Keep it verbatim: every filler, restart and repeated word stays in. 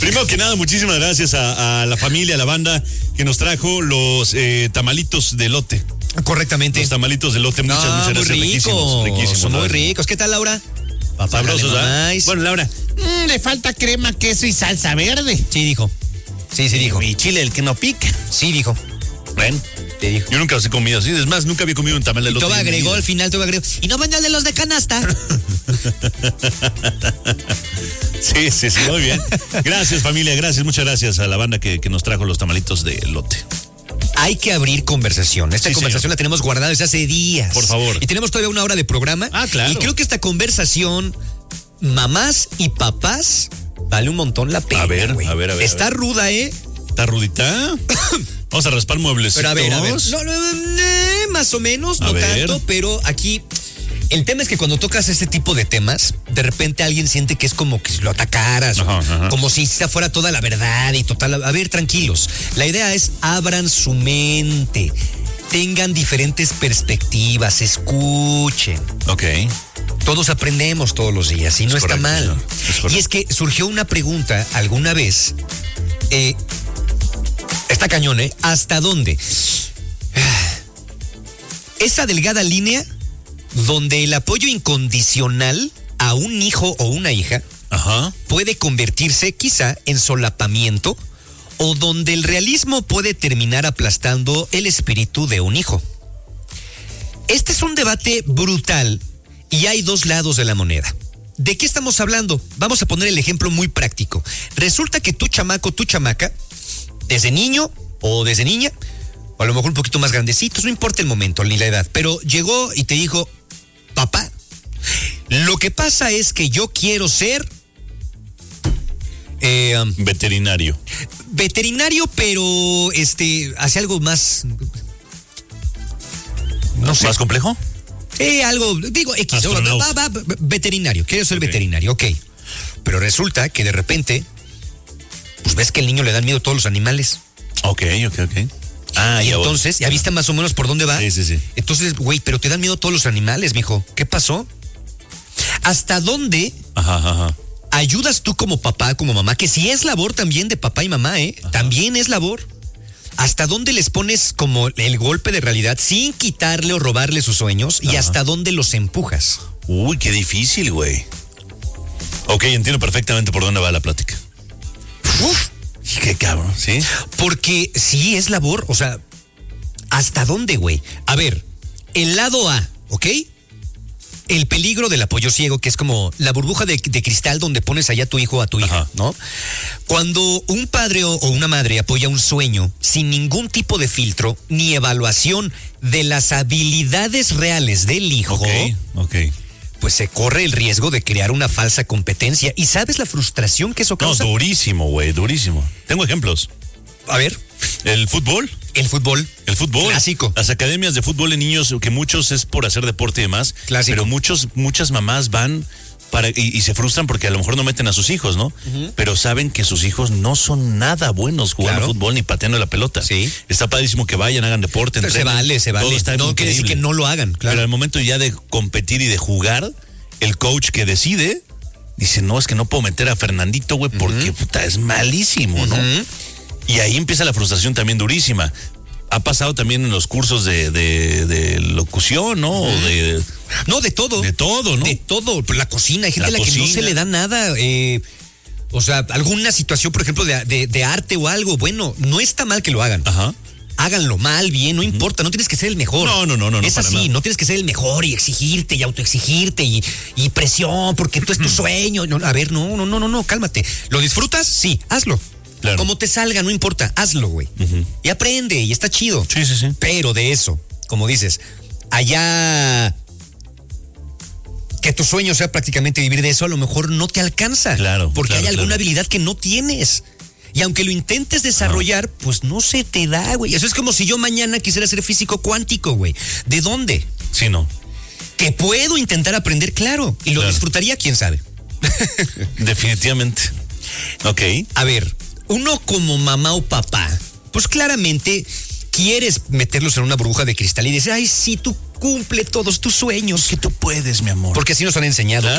Primero que nada, muchísimas gracias a, a la familia, a la banda que nos trajo los eh, tamalitos de elote. Correctamente. Los tamalitos de elote, muchas, no, muchas muy gracias. Ricos, riquísimos, riquísimos. Son muy ricos. ¿Qué tal, Laura? Sabrosos, ¿ah? Bueno, Laura. Mm, le falta crema, queso y salsa verde. Sí, dijo. Sí, sí, dijo. Y chile, el que no pica. Sí, dijo. Bueno, te dijo. Yo nunca los he comido así. Es más, nunca había comido un tamal de elote. Y todo agregó al final, todo agregó. Y no vendan de los de canasta. Sí, sí, sí, muy bien. Gracias, familia, gracias, muchas gracias a la banda que, que nos trajo los tamalitos de elote. Hay que abrir conversación. Esta sí, conversación señor. La tenemos guardada desde hace días. Por favor. Y tenemos todavía una hora de programa. Ah, claro. Y creo que esta conversación, mamás y papás, vale un montón la pena. A ver, güey. a ver, a ver. Está a ver. ruda, ¿eh? ¿Está rudita? Vamos a raspar muebles. Pero a ver, a ver. No, no, eh, más o menos, A no ver. tanto, pero aquí el tema es que cuando tocas este tipo de temas, de repente alguien siente que es como que si lo atacaras, Ajá, ajá. como si esta fuera toda la verdad y total. A ver, tranquilos. La idea es abran su mente, tengan diferentes perspectivas, escuchen. Ok. Todos aprendemos todos los días y no Es está correcto, mal. señor. Es correcto. Y es que surgió una pregunta alguna vez. Eh, está cañón, ¿eh? ¿Hasta dónde? Esa delgada línea donde el apoyo incondicional a un hijo o una hija Ajá. puede convertirse quizá en solapamiento o donde el realismo puede terminar aplastando el espíritu de un hijo. Este es un debate brutal y hay dos lados de la moneda. ¿De qué estamos hablando? Vamos a poner el ejemplo muy práctico. Resulta que tu chamaco, tu chamaca, desde niño o desde niña, o a lo mejor un poquito más grandecitos, no importa el momento ni la edad, pero llegó y te dijo, papá, lo que pasa es que yo quiero ser eh, um, Veterinario. veterinario, pero este hace algo más, no sé. ¿Más complejo? Eh, algo, digo, X, va, va, va, veterinario, quiero ser Okay. veterinario, ok. Pero resulta que de repente, pues ves que el niño le dan miedo a todos los animales. Ok, ok, ok. Ah, y ya entonces, voy. ¿ya viste más o menos por dónde va? Sí, sí, sí. Entonces, güey, pero te dan miedo todos los animales, mijo. ¿Qué pasó? ¿Hasta dónde Ajá, ajá. ayudas tú como papá, como mamá? Que sí es labor también de papá y mamá, ¿eh? Ajá. También es labor. ¿Hasta dónde les pones como el golpe de realidad sin quitarle o robarle sus sueños? Y Ajá. hasta dónde los empujas. Uy, qué difícil, güey. Ok, entiendo perfectamente por dónde va la plática. Uf. Qué cabrón, ¿sí? Porque sí es labor, o sea, ¿hasta dónde, güey? A ver, el lado A, ¿ok? El peligro del apoyo ciego, que es como la burbuja de, de cristal donde pones allá a tu hijo o a tu hija, Ajá. ¿no? Cuando un padre o, o una madre apoya un sueño sin ningún tipo de filtro ni evaluación de las habilidades reales del hijo, Ok, ok. pues se corre el riesgo de crear una falsa competencia. ¿Y sabes la frustración que eso No, causa? durísimo, güey, durísimo. Tengo ejemplos. A ver, El fútbol. el fútbol. El fútbol. Clásico. Las academias de fútbol de niños, que muchos es por hacer deporte y demás. Clásico. Pero muchos, muchas mamás van para y, y se frustran porque a lo mejor no meten a sus hijos, ¿no? Uh-huh. Pero saben que sus hijos no son nada buenos jugando Claro. fútbol ni pateando la pelota. Sí. Está padrísimo que vayan, hagan deporte, Pero entrenen. se vale, se vale. Todo está No quiere decir increíble. que no lo hagan, claro. Pero al momento ya de competir y de jugar, el coach que decide dice, no, es que no puedo meter a Fernandito, güey, porque uh-huh. puta, es malísimo, ¿no? Uh-huh. Y ahí empieza la frustración también durísima. Ha pasado también en los cursos de, de, de locución, ¿no? O de, no, de todo. De todo, ¿no? De todo. La cocina, hay gente La a la cocina. que no se le da nada. Eh, o sea, alguna situación, por ejemplo, de, de, de arte o algo. Bueno, no está mal que lo hagan. Ajá. Háganlo mal, bien, no uh-huh. importa, no tienes que ser el mejor. No, no, no, no. Es no, así, nada. no tienes que ser el mejor y exigirte y autoexigirte y, y presión porque tú es tu sueño. No, a ver, no, no, no, no, no, cálmate. ¿Lo disfrutas? Sí, hazlo. Claro. Como te salga, no importa, hazlo, güey. Uh-huh. Y aprende, y está chido. Sí, sí, sí. Pero de eso, como dices, allá que tu sueño sea prácticamente vivir de eso, a lo mejor no te alcanza. Claro. Porque claro, hay alguna claro. habilidad que no tienes. Y aunque lo intentes desarrollar, ah. pues no se te da, güey. Eso es como si yo mañana quisiera ser físico cuántico, güey. ¿De dónde? Sí, no. Que puedo intentar aprender, claro. Y lo claro. disfrutaría, quién sabe. Definitivamente. Ok. A ver, uno como mamá o papá, pues claramente quieres meterlos en una burbuja de cristal y decir, ay, sí, tú cumple todos tus sueños. Que tú puedes, mi amor. Porque así nos han enseñado, claro,